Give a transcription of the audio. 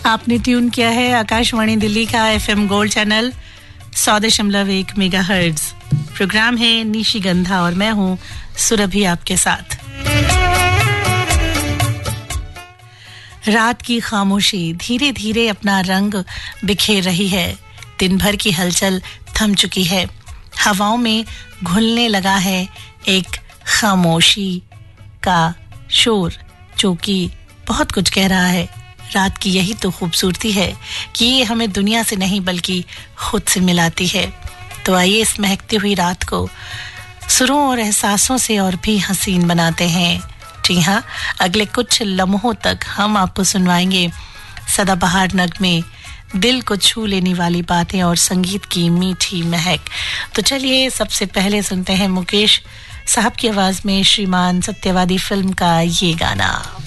आपने ट्यून किया है आकाशवाणी दिल्ली का FM gold channel 100.1 megahertz. Programme है निशिगंधा और मैं हूं सुरभि आपके साथ। रात की खामोशी धीरे धीरे अपना रंग बिखेर रही है। दिन भर की हलचल थम चुकी है। हवाओं में घुलने लगा है एक खामोशी का शोर जो कि बहुत कुछ कह रहा है। रात की यही तो खूबसूरती है कि ये हमें दुनिया से नहीं बल्कि खुद से मिलाती है। तो आइए इस महकती हुई रात को सुरों और एहसासों से और भी हसीन बनाते हैं। जी हाँ, अगले कुछ लम्हों तक हम आपको सुनवाएंगे सदाबहार नगमे, दिल को छू लेने वाली बातें और संगीत की मीठी महक। तो चलिए सबसे पहले सुनते हैं मुकेश साहब की आवाज में श्रीमान सत्यवादी फिल्म का ये गाना।